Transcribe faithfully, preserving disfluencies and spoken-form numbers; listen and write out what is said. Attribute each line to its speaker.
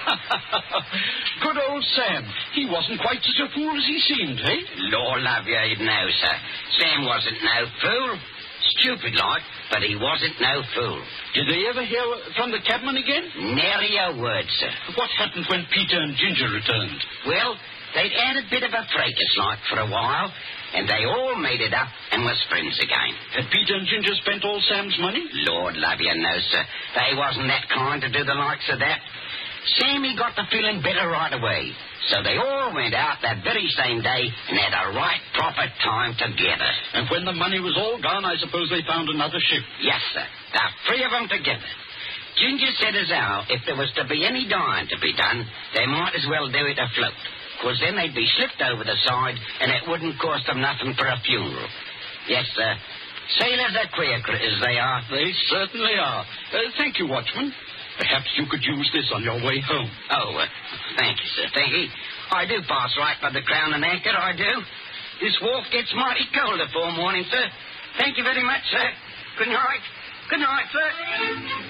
Speaker 1: Good old Sam. He wasn't quite such a fool as he seemed, eh?
Speaker 2: Lord love you, no, sir. Sam wasn't no fool. Stupid like, but he wasn't no fool.
Speaker 1: Did they ever hear from the cabman again?
Speaker 2: Nary a word, sir.
Speaker 1: What happened when Peter and Ginger returned?
Speaker 2: Well, they'd had a bit of a fracas like for a while, and they all made it up and was friends again.
Speaker 1: Had Peter and Ginger spent all Sam's money?
Speaker 2: Lord love you, no, sir. They wasn't that kind to do the likes of that. Sammy got to feeling better right away. So they all went out that very same day and had a right proper time together.
Speaker 1: And when the money was all gone, I suppose they found another ship.
Speaker 2: Yes, sir. The three of them together. Ginger said as how if there was to be any dying to be done, they might as well do it afloat. Because then they'd be slipped over the side and it wouldn't cost them nothing for a funeral. Yes, sir. Sailors are queer critters, they are.
Speaker 1: They certainly are. Uh, thank you, Watchman. Perhaps you could use this on your way home.
Speaker 2: Oh, uh, thank you, sir. Thank you. I do pass right by the Crown and Anchor, I do. This wharf gets mighty cold before morning, sir. Thank you very much, sir. Good night. Good night, sir.